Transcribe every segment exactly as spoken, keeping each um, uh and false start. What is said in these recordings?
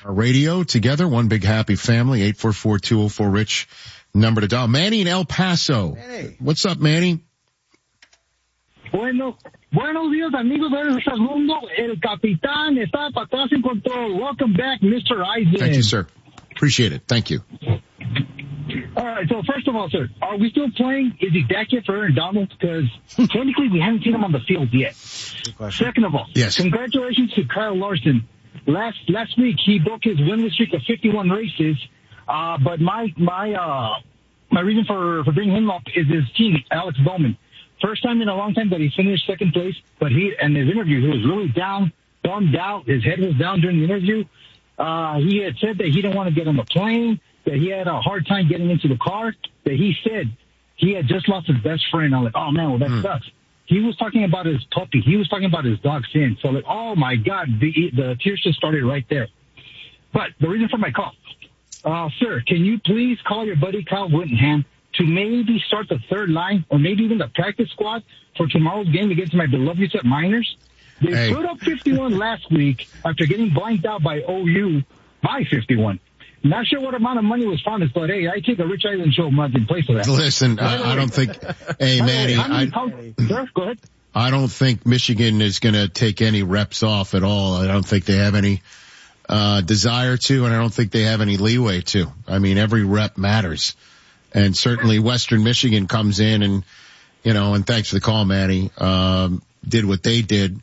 Radio together, one big happy family. eight four four, two oh four, RICH, number to dial. Manny in El Paso. Manny. What's up, Manny? Bueno, buenos días, amigos del segundo. El capitán está para atrás en control. Welcome back, Mister Eisen. Thank you, sir. Appreciate it. Thank you. All right, so first of all, sir, are we still playing? Is he back yet for Aaron Donald? Because technically we haven't seen him on the field yet. Second of all, yes. Congratulations to Kyle Larson. Last last week he broke his winless streak of fifty-one races. Uh, but my my uh my reason for for bringing him up is his team, Alex Bowman. First time in a long time that he finished second place, but he and his interview he was really down, bummed out. His head was down during the interview. Uh, he had said that he didn't want to get on the plane, that he had a hard time getting into the car, that he said he had just lost his best friend. I'm like, oh man, well that mm. sucks. He was talking about his puppy. He was talking about his dog Sin. So like, oh my God, the, the tears just started right there. But the reason for my call, uh, sir, can you please call your buddy Kyle Whittingham to maybe start the third line or maybe even the practice squad for tomorrow's game against my beloved U T E P Miners? They hey. put up fifty-one last week after getting blanked out by O U by fifty-one. Not sure what amount of money was promised, but hey, I take a Rich Eisen show month in place of that. Listen, I, I don't think, hey, Manny, I, sir, go ahead. I don't think Michigan is going to take any reps off at all. I don't think they have any uh desire to, and I don't think they have any leeway to. I mean, every rep matters. And certainly Western Michigan comes in and, you know, and thanks for the call, Manny, um, did what they did.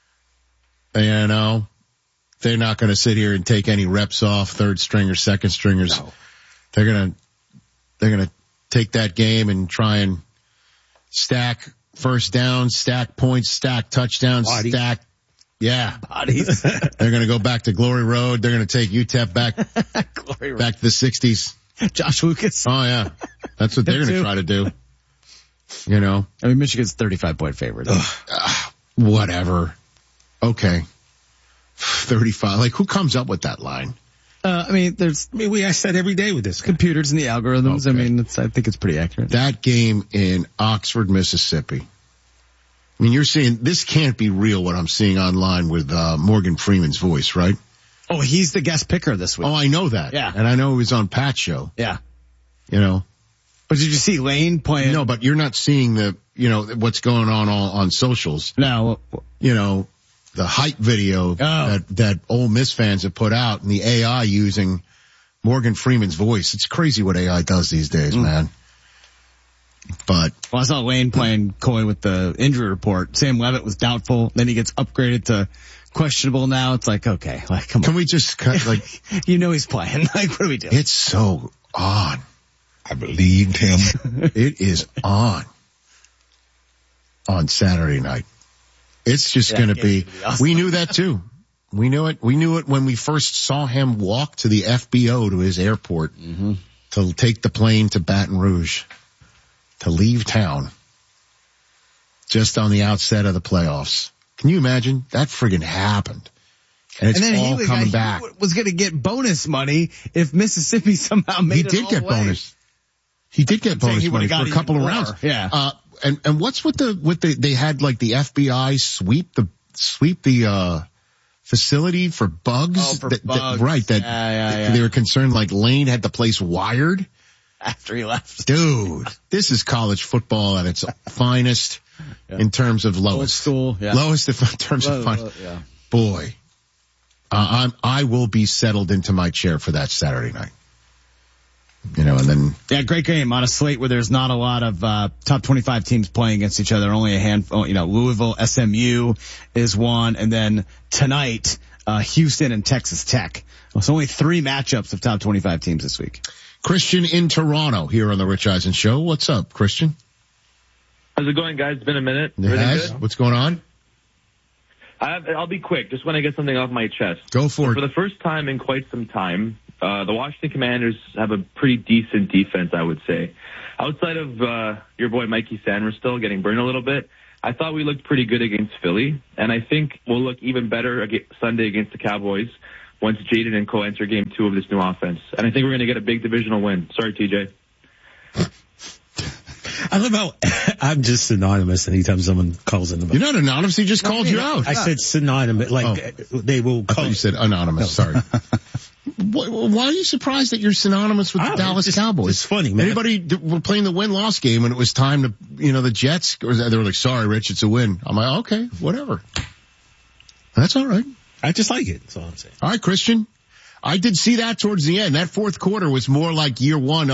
You know, they're not going to sit here and take any reps off, third stringers, second stringers. No. They're going to, they're going to take that game and try and stack first downs, stack points, stack touchdowns, Bodies. stack. Yeah. Bodies. They're going to go back to Glory Road. They're going to take U T E P back, Glory back to the sixties. Josh Lucas. Oh yeah. That's what they're going to try to do. You know, I mean, Michigan's thirty-five point favorite. Uh, whatever. Okay. thirty-five. Like, who comes up with that line? Uh, I mean, there's, I mean, we ask that every day with this guy. Computers and the algorithms. Okay. I mean, it's, I think it's pretty accurate. That game in Oxford, Mississippi. I mean, you're saying this can't be real what I'm seeing online with, uh, Morgan Freeman's voice, right? Oh, he's the guest picker this week. Oh, I know that. Yeah. And I know he was on Pat's show. Yeah. You know. But did you see Lane playing? No, but you're not seeing the, you know, what's going on all on socials. No. You know, the hype video oh. that, that Ole Miss fans have put out and the A I using Morgan Freeman's voice. It's crazy what A I does these days, mm. man. But. Well, I saw Lane playing coy with the injury report. Sam Levitt was doubtful. Then he gets upgraded to questionable now. It's like, okay, like, come Can on. we just cut, like. You know he's playing. Like, what do we do? It's so on. I believed him. It is on. On Saturday night. It's just going to be, be awesome. We knew that too. We knew it. We knew it when we first saw him walk to the F B O to his airport mm-hmm. to take the plane to Baton Rouge, to leave town just on the outset of the playoffs. Can you imagine? That friggin' happened. And it's and then all he, coming he back. was going to get bonus money if Mississippi somehow made he it did all get the way. bonus. He did get I'm bonus he money for a couple of more. rounds. Yeah. Uh, and, and what's with the, with the, they had like the F B I sweep the, sweep the, uh, facility for bugs. Oh, for that, bugs. That, right. That yeah, yeah, yeah. they were concerned like Lane had the place wired. After he left. Dude, this is college football at its finest yeah. in terms of lowest. Old school, yeah. Lowest in terms low, of fun. low, yeah. Boy, uh, I'm, I will be settled into my chair for that Saturday night. You know, and then. Yeah, great game on a slate where there's not a lot of, uh, top twenty-five teams playing against each other. Only a handful, you know, Louisville, S M U is one. And then tonight, uh, Houston and Texas Tech. Well, so only three matchups of top twenty-five teams this week. Christian in Toronto here on the Rich Eisen Show. What's up, Christian? How's it going, guys? It's been a minute. It has. What's going on? I have, I'll be quick. Just want to get something off my chest. Go for so it. For the first time in quite some time, uh, the Washington Commanders have a pretty decent defense, I would say. Outside of uh, your boy Mikey Sainristil getting burned a little bit, I thought we looked pretty good against Philly, and I think we'll look even better Sunday against the Cowboys once Jaden and Co enter game two of this new offense. And I think we're going to get a big divisional win. Sorry, T J. I love how I'm just synonymous anytime someone calls in. About You're not anonymous. He just called you out. I said synonymous. Like, oh. they will call. I thought you said anonymous. No. Sorry. Why are you surprised that you're synonymous with the Dallas it's, Cowboys? It's funny, man. Anybody were playing the win-loss game when it was time to, you know, the Jets, or they were like, sorry, Rich, it's a win. I'm like, okay, whatever. That's all right. I just like it. That's all I'm saying. All right, Christian. I did see that towards the end. That fourth quarter was more like year one